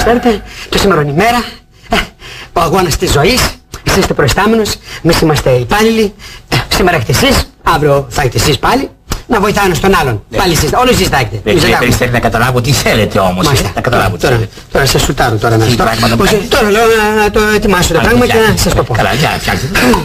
ξέρετε, το σήμερον ημέρα, ο αγώνας της ζωής, εσείς είστε προϊστάμενος, εμείς είμαστε υπάλληλοι, σήμερα έχετε εσείς, αύριο θα έχετε εσείς πάλι, να βοηθάει ένας τον άλλον. Πάλι εσείς, όλοι εσείς θα έχετε. Δεν περιστέρει να καταλάβω τι θέλετε όμως. Να καταλάβω τι θέλετε. Τώρα σας σουτάρω τώρα να σας το... Τώρα λέω να το ετοιμάσω το πράγμα και να σας το πω. Καλά, για φτιάξτε.